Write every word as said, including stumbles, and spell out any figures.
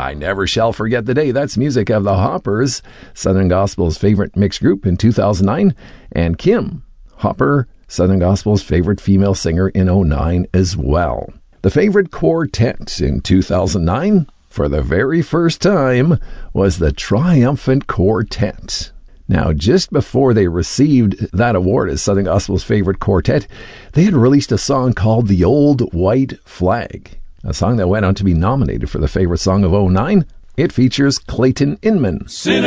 I Never Shall Forget the Day. That's music of the Hoppers, Southern Gospel's favorite mixed group in two thousand nine, and Kim Hopper, Southern Gospel's favorite female singer in oh nine as well. The favorite quartet in two thousand nine, for the very first time, was the Triumphant Quartet. Now, just before they received that award as Southern Gospel's favorite quartet, they had released a song called The Old White Flag, a song that went on to be nominated for the favorite song of oh nine. It features Clayton Inman. Sinner